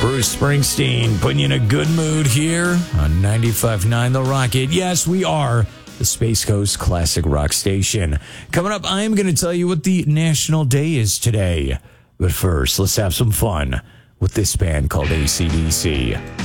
Bruce Springsteen putting you in a good mood here on 95.9 The Rocket. Yes, we are the Space Coast Classic Rock Station. Coming up, I am going to tell you what the national day is today. But first, let's have some fun with this band called AC/DC.